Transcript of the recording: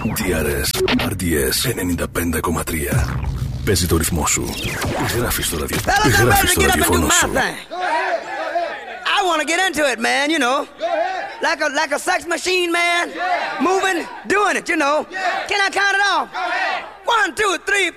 DRS RDS 95,3. Παίζει το ρυθμό σου. Γράφεις το ραδιοφωνό σου. I want to get into it, man, you know. Like a sex machine, man. Moving, doing it, you know. Can I count it off? 1, 2, 3.